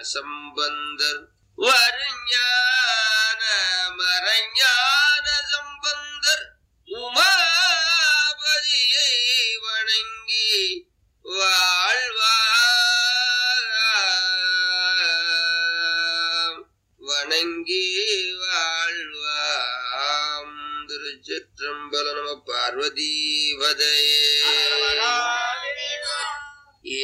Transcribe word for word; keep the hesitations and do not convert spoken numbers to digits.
சம்பந்தர் வருஞான மறைஞான சம்பந்தர் உமாபதியை வணங்கி வாழ்வாம் வணங்கி வாழ்வாம். திருச்சிற்றம்பலம். நம பார்வதி பதையே.